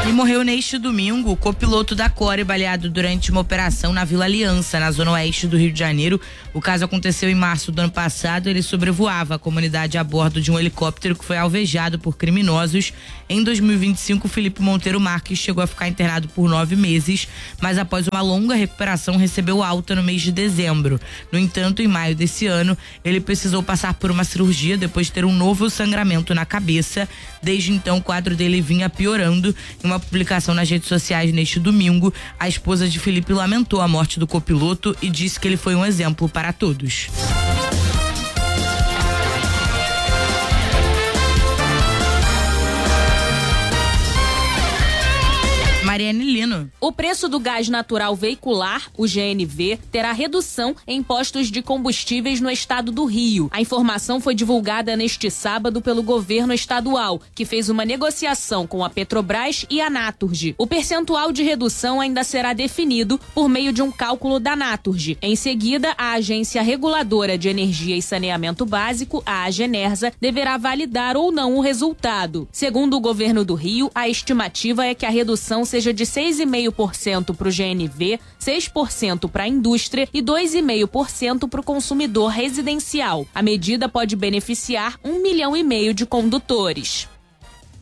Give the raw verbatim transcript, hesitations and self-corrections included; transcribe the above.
E morreu neste domingo o copiloto da Core, baleado durante uma operação na Vila Aliança, na zona oeste do Rio de Janeiro. O caso aconteceu em março do ano passado. Ele sobrevoava a comunidade a bordo de um helicóptero que foi alvejado por criminosos. Em dois mil e vinte e cinco, Felipe Monteiro Marques chegou a ficar internado por nove meses, mas após uma longa recuperação recebeu alta no mês de dezembro. No entanto, em maio desse ano, ele precisou passar por uma cirurgia depois de ter um novo sangramento na cabeça. Desde então, o quadro dele vinha piorando. Em uma publicação nas redes sociais neste domingo, a esposa de Felipe lamentou a morte do copiloto e disse que ele foi um exemplo para todos. Mariane Lino. O preço do gás natural veicular, o G N V, terá redução em postos de combustíveis no estado do Rio. A informação foi divulgada neste sábado pelo governo estadual, que fez uma negociação com a Petrobras e a Naturgy. O percentual de redução ainda será definido por meio de um cálculo da Naturgy. Em seguida, a Agência Reguladora de Energia e Saneamento Básico, a Agenersa, deverá validar ou não o resultado. Segundo o governo do Rio, a estimativa é que a redução seja de seis vírgula cinco por cento para o G N V, seis por cento para a indústria e dois vírgula cinco por cento para o consumidor residencial. A medida pode beneficiar um milhão e meio de condutores.